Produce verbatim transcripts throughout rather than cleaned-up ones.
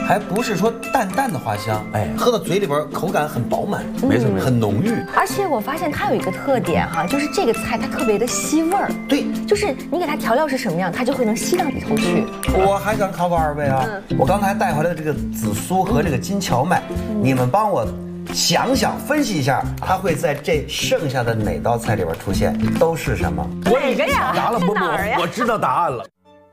还不是说淡淡的花香，哎，喝到嘴里边口感很饱满， 没错， 很浓郁。 而且我发现它有一个特点哈，就是这个菜它特别的吸味儿。 对， 就是你给它调料是什么样，它就会能吸到里头去。 我还想考考二位啊，我刚才带回来的这个紫苏和这个金荞麦，你们帮我想想分析一下，它会在这剩下的哪道菜里边出现，都是什么？ 我已经呀？ 答了，不不，我知道答案了。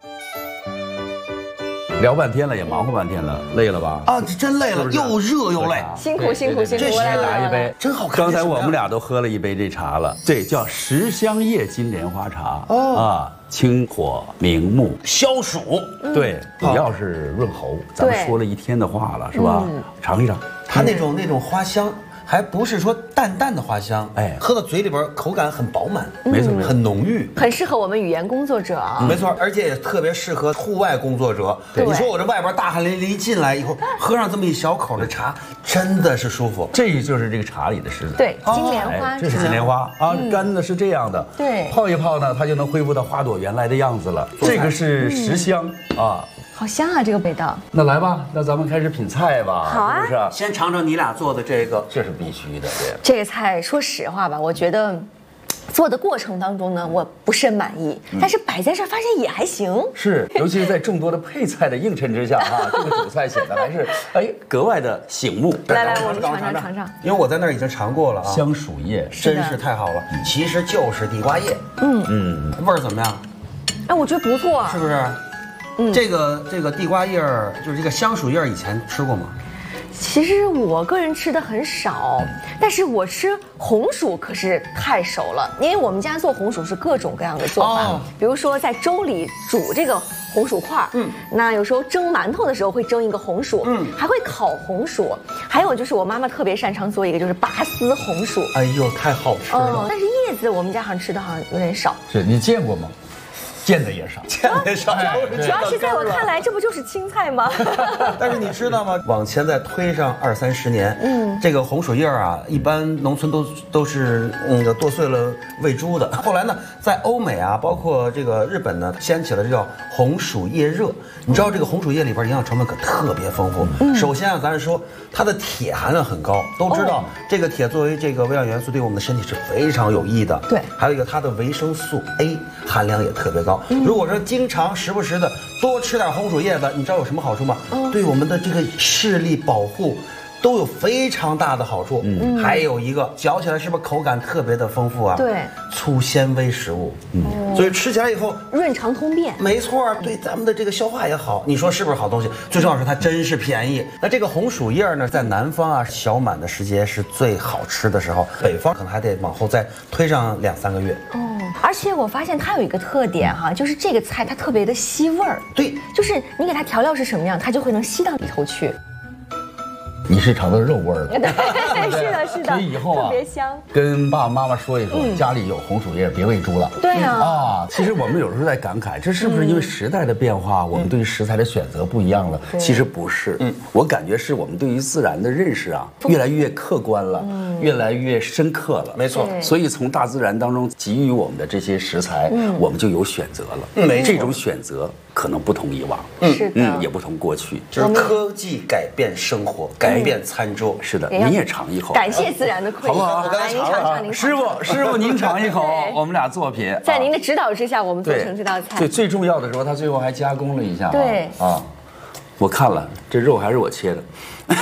聊半天了，也忙活半天了，累了吧？ 啊，真累了，又热又累， 辛苦辛苦辛苦！ 这来拿一杯， 真好看。 刚才我们俩都喝了一杯这茶了，对，叫十香叶金莲花茶啊，清火明目， 消暑。 对，主要是润喉。咱们说了一天的话了，是吧？尝一尝， 它那种那种花香。还不是说淡淡的花香，哎，喝到嘴里边口感很饱满， 没错， 很浓郁， 很适合我们语言工作者啊。 没错，而且也特别适合户外工作者。你说我这外边大汗淋漓进来以后，喝上这么一小口的茶，真的是舒服。 这就是这个茶里的食材。 对，金莲花， 这是金莲花啊，干的是这样的。 对， 泡一泡呢，它就能恢复到花朵原来的样子了。这个是十香啊。 好香啊，这个味道。 那来吧，那咱们开始品菜吧。 好啊， 是不是？ 先尝尝你俩做的这个， 这是必须的。对， 这个菜说实话吧，我觉得做的过程当中呢，我不甚满意，但是摆在这儿发现也还行。 是，尤其是在众多的配菜的映衬之下啊，这个主菜显得还是哎格外的醒目。 来来，我们尝尝尝尝。 因为我在那儿已经尝过了啊， 香薯叶真是太好了，其实就是地瓜叶。嗯嗯，味儿怎么样？ 哎，我觉得不错， 是不是？嗯，这个这个地瓜叶儿，就是这个香薯叶儿，以前吃过吗？ 其实我个人吃的很少，但是我吃红薯可是太熟了，因为我们家做红薯是各种各样的做法，哦、比如说在粥里煮这个红薯块，嗯，那有时候蒸馒头的时候会蒸一个红薯，嗯，还会烤红薯，还有就是我妈妈特别擅长做一个就是拔丝红薯， 哎呦，太好吃了！ 嗯，但是叶子我们家好像吃的好像有点少， 是你见过吗？见的也少， 见的也少， 主要是在我看来，这不就是青菜吗？ 但是你知道吗？往前再推上二三十年，嗯，这个红薯叶啊，一般农村都都是那个剁碎了喂猪的。后来呢，在欧美啊，包括这个日本呢，掀起了这叫红薯叶热。你知道这个红薯叶里边营养成分可特别丰富。嗯、首先啊，咱是说它的铁含量很高，都知道、哦、这个铁作为这个微量元素，对我们的身体是非常有益的。 对， 还有一个它的维生素 A 含量也特别高。如果说经常时不时的多吃点红薯叶子，你知道有什么好处吗？嗯、对我们的这个视力保护都有非常大的好处。嗯，还有一个嚼起来是不是口感特别的丰富啊？ 对， 粗纤维食物。嗯，嗯所以吃起来以后润肠通便。 没错，对咱们的这个消化也好。你说是不是好东西？最重要是它真是便宜。那这个红薯叶呢，在南方啊小满的时节是最好吃的时候，北方可能还得往后再推上两三个月。哦。 而且我发现它有一个特点哈，就是这个菜它特别的吸味儿。 对， 就是你给它调料是什么样，它就会能吸到里头去。 你是尝到肉味儿了， 对，是的，是的， 所以以后啊， 特别香。 跟爸爸妈妈说一说，嗯、家里有红薯叶，别喂猪了。 对啊， 啊，其实我们有时候在感慨，这是不是因为时代的变化，嗯、我们对于食材的选择不一样了？其实不是，嗯，我感觉是我们对于自然的认识啊，越来越客观了，嗯、越来越深刻了。 没错， 所以从大自然当中给予我们的这些食材，嗯、我们就有选择了。嗯，没这种选择可能不同以往， 嗯，是的， 嗯，也不同过去， 就是科技改变生活，改变餐桌。 是的，您也尝一口， 感谢自然的馈赠，好不好？ 来，您尝尝，您师傅，师傅，您尝一口我们俩作品， 在您的指导之下，我们做成这道菜。 对，最重要的时候，他最后还加工了一下。 对啊，我看了，这肉还是我切的，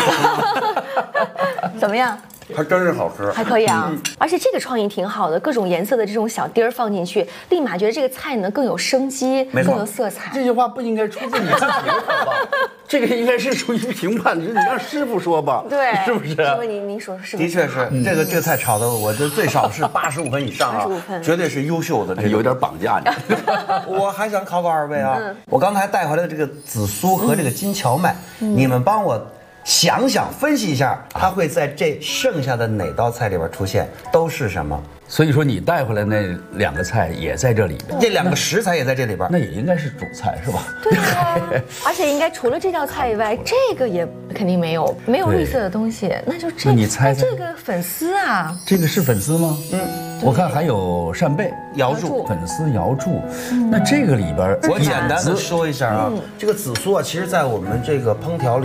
怎么样？ 还真是好吃， 还可以啊，嗯、而且这个创意挺好的，各种颜色的这种小丁儿放进去，立马觉得这个菜呢更有生机，更有色彩。 这句话不应该出自你自己的口吧？这个应该是属于评判，你让师傅说吧， 对， 是不是？ 师傅，您您说是不是？ 的确是，嗯、这个这个菜炒的，我这最少是八十五分以上啊，绝对是优秀的，这有点绑架你。 我还想考考二位啊，嗯、我刚才带回来的这个紫苏和这个金荞麦，嗯、你们帮我想想分析一下，它会在这剩下的哪道菜里边出现，都是什么？ 所以说你带回来那两个菜也在这里边， 这两个食材也在这里边， 那也应该是主菜是吧？ 对啊，而且应该除了这道菜以外，这个也肯定没有没有绿色的东西，那就这。 你猜猜这个粉丝啊？ 这个是粉丝吗？嗯，我看还有扇贝、 瑶柱、 粉丝、瑶柱。那这个里边， 我简单的说一下啊，这个紫苏啊，其实在我们这个烹调里